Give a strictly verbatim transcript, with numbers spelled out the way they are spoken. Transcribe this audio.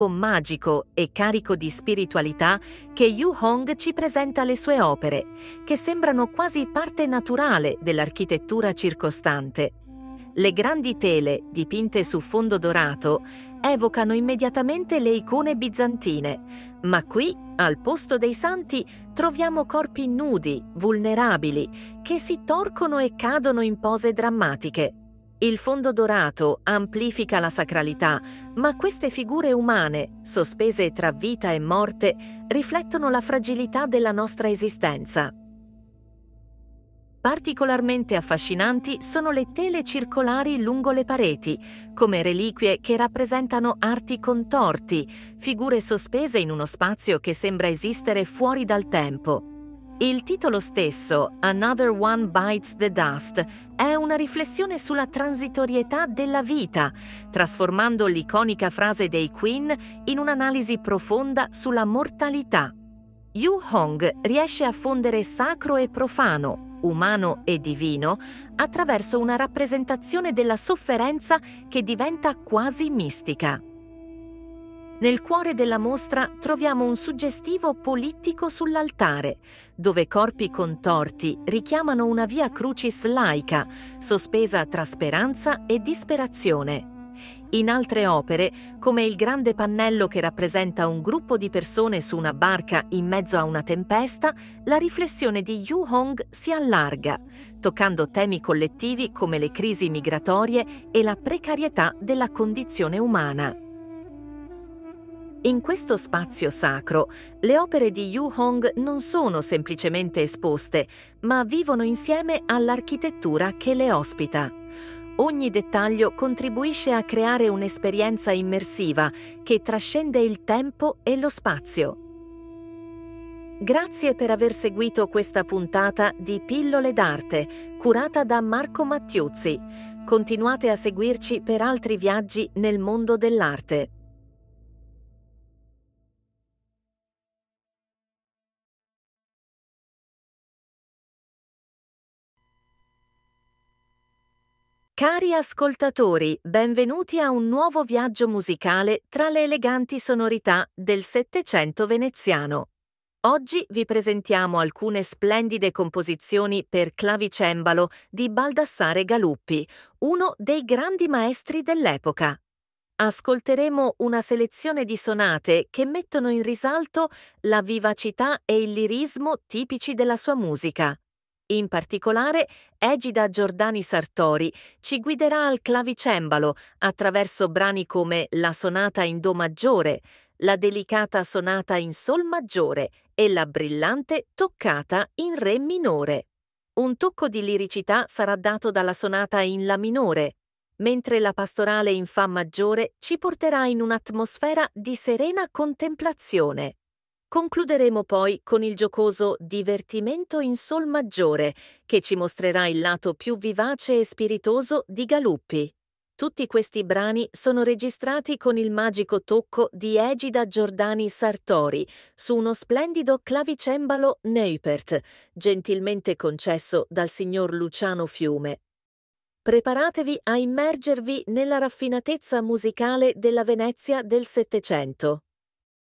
magico e carico di spiritualità che Yu Hong ci presenta le sue opere, che sembrano quasi parte naturale dell'architettura circostante. Le grandi tele, dipinte su fondo dorato, evocano immediatamente le icone bizantine, ma qui, al posto dei santi, troviamo corpi nudi, vulnerabili, che si torcono e cadono in pose drammatiche. Il fondo dorato amplifica la sacralità, ma queste figure umane, sospese tra vita e morte, riflettono la fragilità della nostra esistenza. Particolarmente affascinanti sono le tele circolari lungo le pareti, come reliquie che rappresentano arti contorti, figure sospese in uno spazio che sembra esistere fuori dal tempo. Il titolo stesso, Another One Bites the Dust, è una riflessione sulla transitorietà della vita, trasformando l'iconica frase dei Queen in un'analisi profonda sulla mortalità. Yu Hong riesce a fondere sacro e profano, umano e divino, attraverso una rappresentazione della sofferenza che diventa quasi mistica. Nel cuore della mostra troviamo un suggestivo polittico sull'altare, dove corpi contorti richiamano una via crucis laica, sospesa tra speranza e disperazione. In altre opere, come il grande pannello che rappresenta un gruppo di persone su una barca in mezzo a una tempesta, la riflessione di Yu Hong si allarga, toccando temi collettivi come le crisi migratorie e la precarietà della condizione umana. In questo spazio sacro, le opere di Yu Hong non sono semplicemente esposte, ma vivono insieme all'architettura che le ospita. Ogni dettaglio contribuisce a creare un'esperienza immersiva che trascende il tempo e lo spazio. Grazie per aver seguito questa puntata di Pillole d'Arte, curata da Marco Mattiuzzi. Continuate a seguirci per altri viaggi nel mondo dell'arte. Cari ascoltatori, benvenuti a un nuovo viaggio musicale tra le eleganti sonorità del Settecento veneziano. Oggi vi presentiamo alcune splendide composizioni per clavicembalo di Baldassare Galuppi, uno dei grandi maestri dell'epoca. Ascolteremo una selezione di sonate che mettono in risalto la vivacità e il lirismo tipici della sua musica. In particolare, Egida Giordani Sartori ci guiderà al clavicembalo attraverso brani come la sonata in Do maggiore, la delicata sonata in Sol maggiore e la brillante toccata in Re minore. Un tocco di liricità sarà dato dalla sonata in La minore, mentre la pastorale in Fa maggiore ci porterà in un'atmosfera di serena contemplazione. Concluderemo poi con il giocoso Divertimento in Sol maggiore, che ci mostrerà il lato più vivace e spiritoso di Galuppi. Tutti questi brani sono registrati con il magico tocco di Egida Giordani Sartori su uno splendido clavicembalo Neupert, gentilmente concesso dal signor Luciano Fiume. Preparatevi a immergervi nella raffinatezza musicale della Venezia del Settecento.